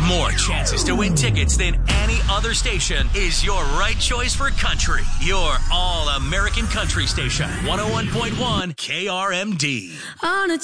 More chances to win tickets than any other station is your right choice for country. Your all-American country station. 101.1 KRMD. On a